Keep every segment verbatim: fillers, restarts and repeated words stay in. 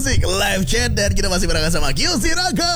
Musik live chat dan kita masih berangkat sama Q C Raka.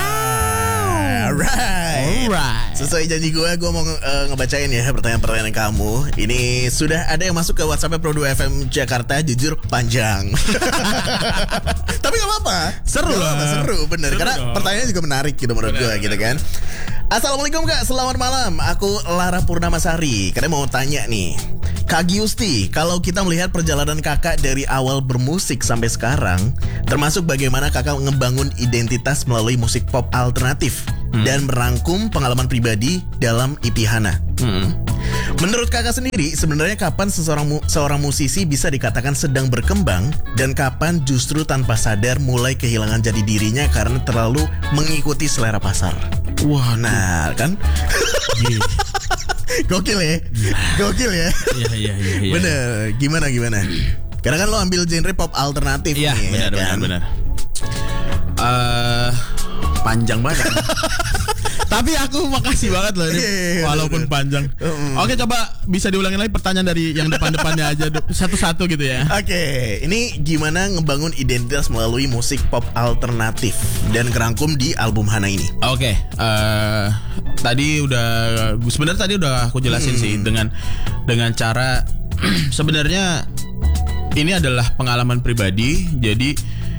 Alright. Alright. Sesuai janji gue, gue mau uh, ngebacain ya pertanyaan-pertanyaan kamu. Ini sudah ada yang masuk ke WhatsApp Pro dua F M Jakarta. Jujur panjang. Tapi gak apa-apa. Seru lah. Seru bener. Seru Karena dong. pertanyaannya juga menarik gitu menurut gue gitu kan. Assalamualaikum Kak, selamat malam. Aku Lara Purnamasari. Karena mau tanya nih, Kak Giusti, kalau kita melihat perjalanan kakak dari awal bermusik sampai sekarang, termasuk bagaimana kakak ngebangun identitas melalui musik pop alternatif hmm. dan merangkum pengalaman pribadi dalam I P Hana. Hmm. Menurut kakak sendiri, sebenarnya kapan seseorang mu- seorang musisi bisa dikatakan sedang berkembang dan kapan justru tanpa sadar mulai kehilangan jati dirinya karena terlalu mengikuti selera pasar? Wah, nah kan? Gokil ya, gokil ya. Iya iya iya. iya. Bener, gimana gimana? Karena kan lo ambil genre pop alternatif Iya, nih. benar, ya kan? benar benar. Eh, panjang banget. Tapi aku makasih banget loh ini, Iya, iya, iya, walaupun bener. panjang. Mm. Oke, coba bisa diulangin lagi pertanyaan dari yang depan-depannya aja satu-satu gitu ya. Oke, ini gimana ngebangun identitas melalui musik pop alternatif dan kerangkum di album Hana ini? Oke, eh tadi udah sebenarnya tadi udah aku jelasin Hmm. sih dengan dengan cara sebenarnya ini adalah pengalaman pribadi, jadi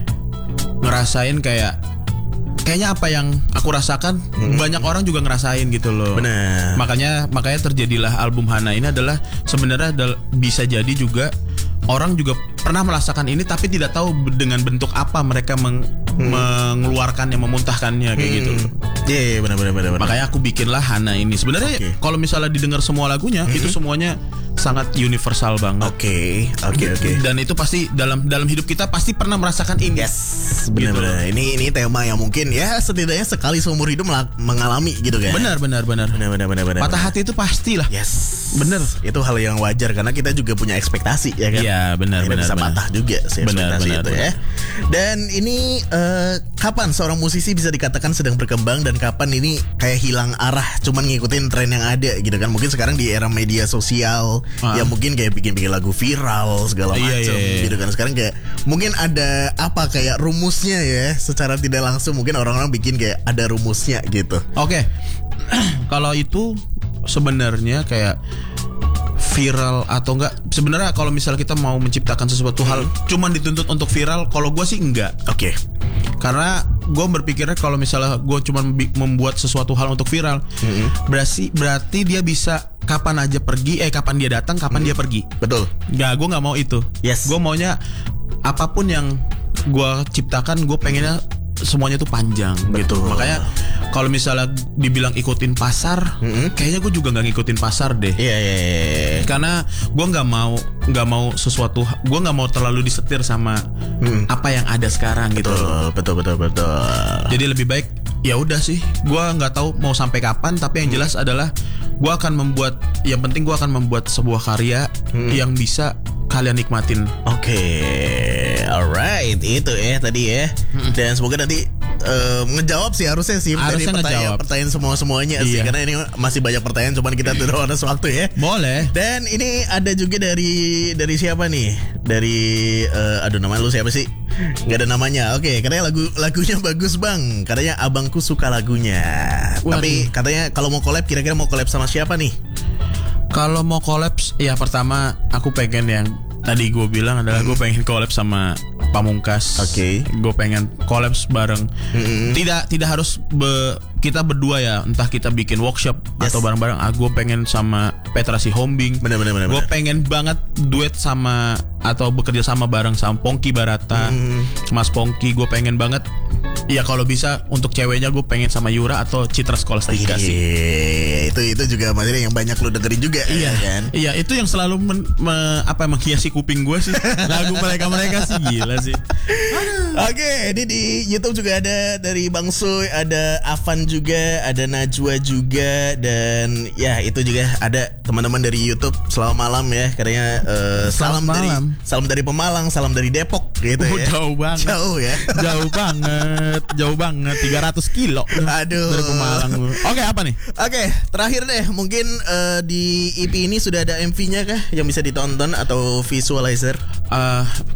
ngerasain kayak kayaknya apa yang aku rasakan hmm. banyak orang juga ngerasain gitu loh. Benar. Makanya makanya terjadilah album Hana ini adalah sebenarnya adal- bisa jadi juga orang juga pernah merasakan ini tapi tidak tahu dengan bentuk apa mereka meng- hmm. mengeluarkannya, memuntahkannya kayak Hmm. gitu. Iya, yeah, benar benar benar. Makanya aku bikinlah Hana ini. Sebenarnya Okay. kalau misalnya didengar semua lagunya, Mm-hmm. itu semuanya sangat universal banget. Oke, oke, oke. Dan itu pasti dalam dalam hidup kita pasti pernah merasakan ini. Yes, benar-benar. Gitu. Ini ini tema yang mungkin ya setidaknya sekali seumur hidup melak- mengalami gitu kan. Benar, benar, benar. Benar, benar, benar, benar. Patah hati itu pastilah. Yes, Bener. Itu hal yang wajar karena kita juga punya ekspektasi ya kan. Iya, benar, Akhirnya benar, bisa benar. patah juga sih Benar, ekspektasi benar, itu benar. ya. Dan ini eh, kapan seorang musisi bisa dikatakan sedang berkembang dan kapan ini kayak hilang arah, cuman ngikutin tren yang ada gitu kan. Mungkin sekarang di era media sosial Ah. ya mungkin kayak bikin-bikin lagu viral segala Iya, macam iya, iya. gitu kan. Sekarang kayak mungkin ada apa kayak rumusnya ya, secara tidak langsung mungkin orang-orang bikin kayak ada rumusnya gitu. Oke. Kalau itu sebenarnya kayak viral atau enggak, sebenarnya kalau misalnya kita mau menciptakan sesuatu hal cuman dituntut untuk viral, kalau gue sih enggak. Oke. Karena gue berpikirnya kalau misalnya gue cuma membuat sesuatu hal untuk viral, Mm-hmm. berarti berarti dia bisa kapan aja pergi, eh kapan dia datang, kapan Mm-hmm. dia pergi. Betul. Nggak, gue nggak mau itu. Yes. Gue maunya apapun yang gue ciptakan, gue pengennya semuanya tuh panjang. Betul. Gitu. Makanya kalau misalnya dibilang ikutin pasar, Mm-hmm. kayaknya gue juga nggak ngikutin pasar deh. Iya, iya, iya. Karena gue nggak mau nggak mau sesuatu, gue nggak mau terlalu disetir sama Hmm. apa yang ada sekarang gitu. Betul, betul, betul, betul. Jadi lebih baik ya udah sih, gue nggak tahu mau sampai kapan, tapi yang jelas adalah gue akan membuat, yang penting gue akan membuat sebuah karya Hmm. yang bisa kalian nikmatin. Oke, alright, itu ya tadi ya. Dan semoga nanti eh, ngejawab sih harusnya sih dari Harusnya pertanyaan, ngejawab. pertanyaan semua semuanya sih, Iya. karena ini masih banyak pertanyaan, cuman kita tidak ada waktu ya. Boleh. Dan ini ada juga dari dari siapa nih? Dari eh, aduh nama lu siapa sih? Gak ada namanya. Oke, katanya lagu lagunya bagus bang. Katanya abangku suka lagunya. Waduh. Tapi katanya kalau mau collab, kira-kira mau collab sama siapa nih? Kalau mau kolaps, ya pertama aku pengen yang tadi gue bilang adalah gue pengen collab sama Pamungkas. Oke. Gue pengen collabs bareng. Mm-mm. Tidak tidak harus be, kita berdua ya. Entah kita bikin workshop Yes. atau bareng-bareng. Ah, gue pengen sama Petra Sihombing. Bener, bener, bener, Gue bener. pengen banget duet sama atau bekerja sama bareng sama Pongki Barata, Mm. Mas Pongki. Gue pengen banget. Ya kalau bisa untuk ceweknya gue pengen sama Yura atau Citra Skolastika sih. Iya, itu itu juga materi yang banyak lu dengerin juga Iya ya kan. Iya, itu yang selalu men, me- apa menghiasi kuping gue sih. Lagu mereka-mereka sih gila sih. Oke, ini di YouTube juga ada dari Bang Soy, ada Avan juga, ada Najwa juga, dan ya itu juga ada teman-teman dari YouTube. Selamat malam ya, katanya eh, salam Selamat dari malam. salam dari Pemalang, salam dari Depok gitu Oh, ya. jauh banget. Jauh ya. Jauh banget, jauh banget, tiga ratus kilo. Aduh. Dari Pemalang lu. Oke, apa nih? Oke, terakhir deh, mungkin eh, di E P ini sudah ada M V-nya kah yang bisa ditonton atau visualizer? Eh, ke-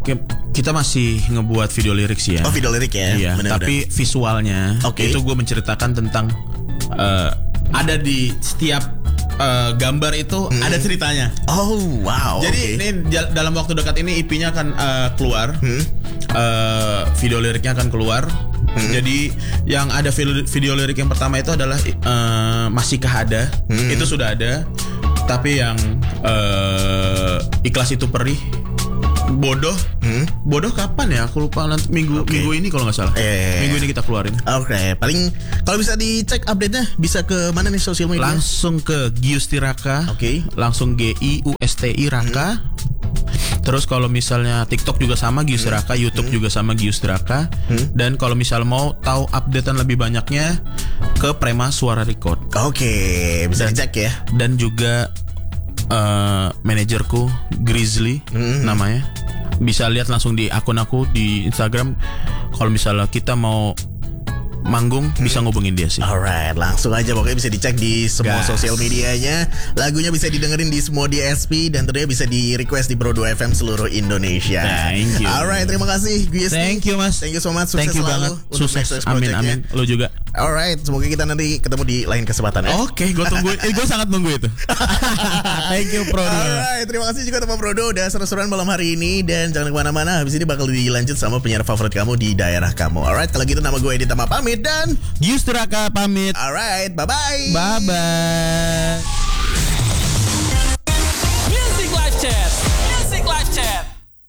kita masih ngebuat video lirik sih ya. Oh, video lirik ya. Iya. Bener-bener. Tapi visualnya Oke. itu gue menceritakan tentang uh, ada di setiap uh, gambar itu ada ceritanya. Oh, wow. Jadi oke. ini jal- dalam waktu dekat ini E P-nya akan uh, keluar, Hmm. Uh, video liriknya akan keluar. Jadi yang ada video, video lirik yang pertama itu adalah uh, Masihkah Ada, itu sudah ada. Tapi yang uh, Ikhlas Itu Perih, Bodoh, Hmm. Bodoh kapan ya? Aku lupa nanti minggu Oke. minggu ini kalau nggak salah. Eh. Minggu ini kita keluarin. Oke, paling kalau bisa dicek update-nya bisa ke mana nih sosial media? Langsung ke Giusti Raka. Oke. Langsung G I U S T I Raka. Terus kalau misalnya TikTok juga sama Giusti Raka, YouTube juga sama Giusti Raka. Dan kalau misal mau tahu updatean lebih banyaknya ke Prema Suara Record. Oke, bisa Dan- dicek ya. Dan juga eh, manajerku Grizzly namanya. Bisa lihat langsung di akun aku di Instagram. Kalau misalnya kita mau manggung bisa ngubungin dia sih. Alright, langsung aja pokoknya bisa dicek di semua Gas. sosial medianya. Lagunya bisa didengerin di semua D S P dan tentunya bisa di request di Pro dua F M seluruh Indonesia. Thank you. Alright, terima kasih Gusti. Thank you mas. Thank you so much. Sukses Thank you selalu banget. untuk Sukses. next next Amin project-nya. amin. Lo juga. Alright, semoga kita nanti ketemu di lain kesempatan ya. Oke, gue tunggu. Eh, gue sangat nunggu itu. Thank you Pro. Alright, terima kasih juga teman Prodo udah seru-seruan malam hari ini. Dan jangan kemana-mana, habis ini bakal dilanjut sama penyiar favorit kamu di daerah kamu. Alright, kalau gitu nama gue Edi Tama pamit dan Giusti Raka pamit. alright, bye-bye. Bye bye. Music Live Chat.